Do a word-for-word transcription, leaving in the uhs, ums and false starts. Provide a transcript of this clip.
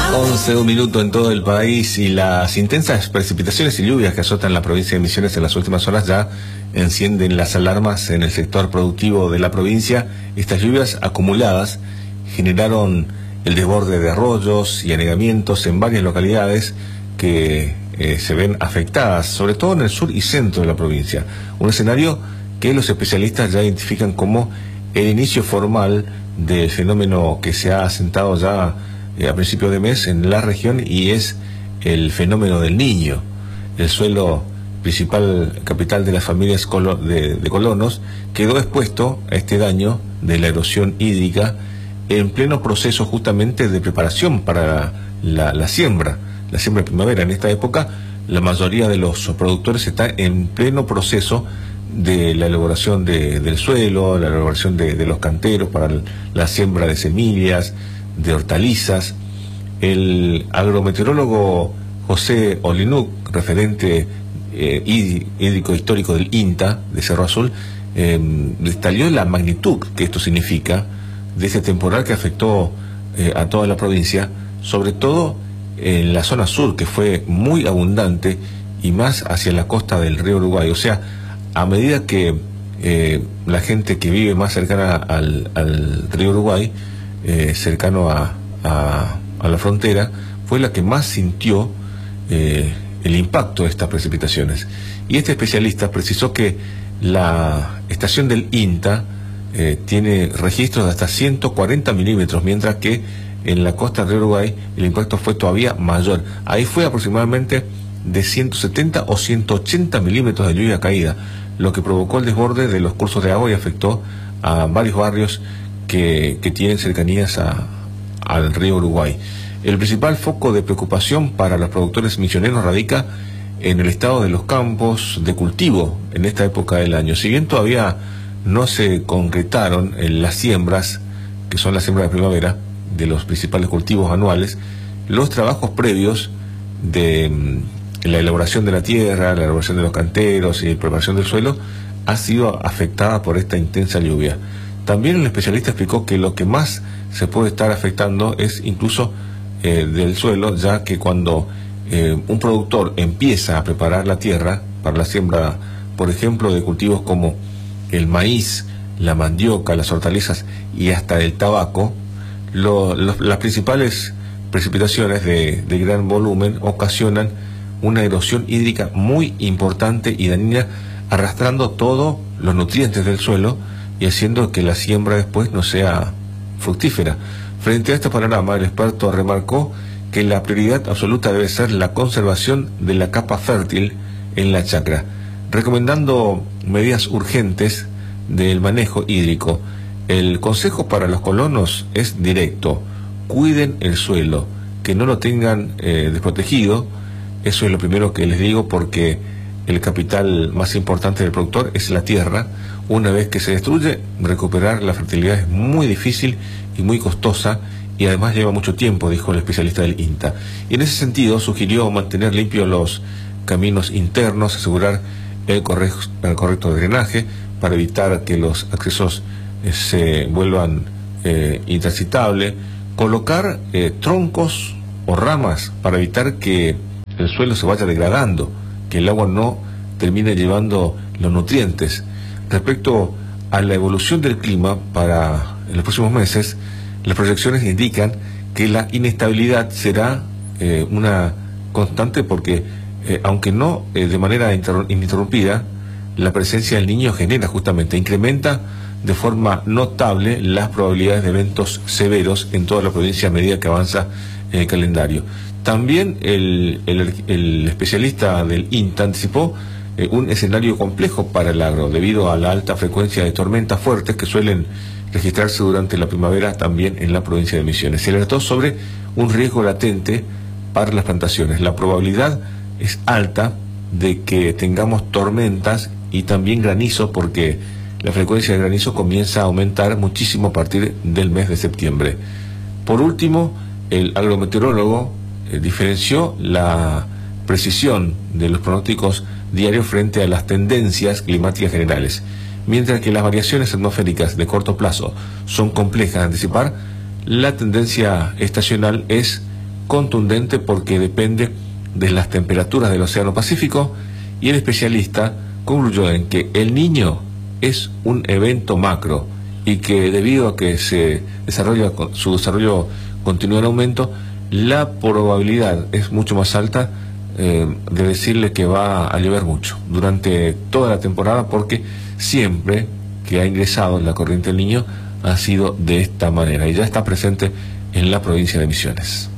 once, un minuto en todo el país, y las intensas precipitaciones y lluvias que azotan la provincia de Misiones en las últimas horas ya encienden las alarmas en el sector productivo de la provincia. Estas lluvias acumuladas generaron el desborde de arroyos y anegamientos en varias localidades que eh, se ven afectadas, sobre todo en el sur y centro de la provincia. Un escenario que los especialistas ya identifican como el inicio formal del fenómeno que se ha asentado ya eh, a principios de mes en la región, y es el fenómeno del Niño. El suelo principal capital de las familias colo de, de colonos quedó expuesto a este daño de la erosión hídrica en pleno proceso justamente de preparación para la, la siembra, la siembra de primavera. En esta época la mayoría de los productores está en pleno proceso de la elaboración de, del suelo, la elaboración de, de los canteros para la siembra de semillas, de hortalizas. El agrometeorólogo José Olinuk, referente eh, hídrico histórico del INTA de Cerro Azul, eh, detalló la magnitud que esto significa de este temporal que afectó eh, a toda la provincia, sobre todo en la zona sur, que fue muy abundante, y más hacia la costa del río Uruguay. O sea, a medida que eh, la gente que vive más cercana al, al río Uruguay, eh, cercano a, a, a la frontera, fue la que más sintió eh, el impacto de estas precipitaciones. Y este especialista precisó que la estación del INTA eh, tiene registros de hasta ciento cuarenta milímetros, mientras que en la costa del río Uruguay el impacto fue todavía mayor. Ahí fue aproximadamente de ciento setenta o ciento ochenta milímetros de lluvia caída, lo que provocó el desborde de los cursos de agua y afectó a varios barrios que, que tienen cercanías a, al río Uruguay. El principal foco de preocupación para los productores misioneros radica en el estado de los campos de cultivo en esta época del año. Si bien todavía no se concretaron en las siembras, que son las siembras de primavera, de los principales cultivos anuales, los trabajos previos de la elaboración de la tierra, la elaboración de los canteros y la preparación del suelo ha sido afectada por esta intensa lluvia. También el especialista explicó que lo que más se puede estar afectando es incluso eh, del suelo, ya que cuando eh, un productor empieza a preparar la tierra para la siembra, por ejemplo, de cultivos como el maíz, la mandioca, las hortalizas y hasta el tabaco, lo, lo, las principales precipitaciones de, de gran volumen ocasionan una erosión hídrica muy importante y dañina, arrastrando todos los nutrientes del suelo y haciendo que la siembra después no sea fructífera. Frente a este panorama, el experto remarcó que la prioridad absoluta debe ser la conservación de la capa fértil en la chacra, recomendando medidas urgentes del manejo hídrico. El consejo para los colonos es directo: cuiden el suelo, que no lo tengan eh, desprotegido. Eso es lo primero que les digo, porque el capital más importante del productor es la tierra. Una vez que se destruye, recuperar la fertilidad es muy difícil y muy costosa, y además lleva mucho tiempo, dijo el especialista del INTA. Y en ese sentido sugirió mantener limpios los caminos internos, asegurar el correcto, el correcto drenaje para evitar que los accesos eh, se vuelvan eh, intransitables, colocar eh, troncos o ramas para evitar que el suelo se vaya degradando, que el agua no termine llevando los nutrientes. Respecto a la evolución del clima para en los próximos meses, las proyecciones indican que la inestabilidad será eh, una constante, porque eh, aunque no eh, de manera ininterrumpida, la presencia del Niño genera justamente, incrementa de forma notable las probabilidades de eventos severos en toda la provincia a medida que avanza el calendario. También el, el, el especialista del INTA anticipó eh, un escenario complejo para el agro, debido a la alta frecuencia de tormentas fuertes que suelen registrarse durante la primavera también en la provincia de Misiones. Se alertó sobre un riesgo latente para las plantaciones. La probabilidad es alta de que tengamos tormentas y también granizo, porque la frecuencia de granizo comienza a aumentar muchísimo a partir del mes de septiembre. Por último, el agrometeorólogo eh, diferenció la precisión de los pronósticos diarios frente a las tendencias climáticas generales. Mientras que las variaciones atmosféricas de corto plazo son complejas de anticipar, la tendencia estacional es contundente porque depende de las temperaturas del Océano Pacífico, y el especialista concluyó en que el Niño es un evento macro y que debido a que se desarrolla, su desarrollo continúa en aumento, la probabilidad es mucho más alta eh, de decirle que va a llover mucho durante toda la temporada, porque siempre que ha ingresado en la corriente del Niño ha sido de esta manera y ya está presente en la provincia de Misiones.